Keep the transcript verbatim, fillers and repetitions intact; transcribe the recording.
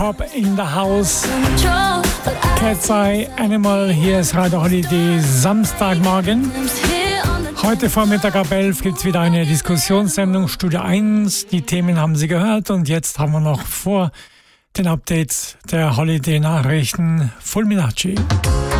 Hop in the House. Cat's Eye Animal. Hier ist Radio Holiday Samstagmorgen. Heute Vormittag ab elf gibt es wieder eine Diskussionssendung Studio eins. Die Themen haben Sie gehört und jetzt haben wir noch vor den Updates der Holiday Nachrichten Fulminacci.